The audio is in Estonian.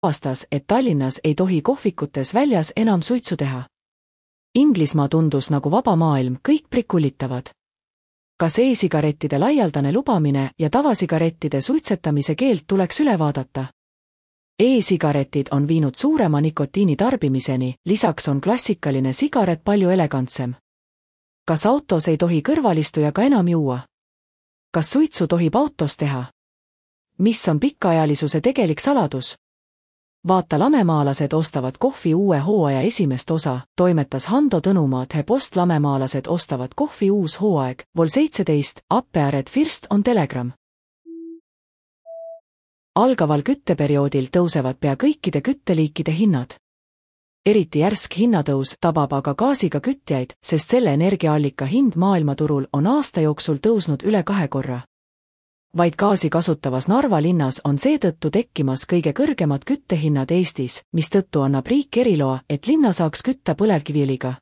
avastas, et Tallinnas ei tohi kohvikutes väljas enam suitsu teha. Inglismaa tundus nagu vaba maailm, kõik prikullitavad. Kas e-sigarettide laialdane lubamine ja tavasigarettide suitsetamise keeld tuleks üle vaadata? E-sigaretid on viinud suurema nikotiini tarbimiseni, lisaks on klassikaline sigaret palju elegantsem. Kas autos ei tohi kõrvalistujaga enam juua? Kas suitsu tohib autos teha? Mis on pikaajalisuse tegelik saladus? Vaata lamemaalased ostavad kohvi uue hooaja esimest osa, toimetas Hando Tõnumaa The Post. Lamemaalased ostavad kohvi uus hooaeg, Vol 17, Appeared First on Telegram. Algaval kütteperioodil tõusevad pea kõikide kütteliikide hinnad. Eriti järsk hinnatõus tabab aga gaasiga kütjaid, sest selle energiaallika hind maailmaturul on aasta jooksul tõusnud üle 2 korra. Vaid gaasi kasutavas Narva linnas on seetõttu tekkimas kõige kõrgemad küttehinnad Eestis, mistõttu annab riik eriloa, et linna saaks kütta põlevkiviõliga.